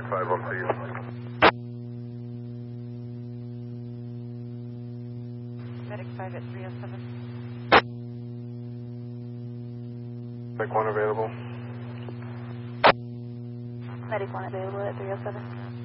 Medic 5 on to you. Medic 5 at 307. Medic 1 available. Medic 1 available at 307.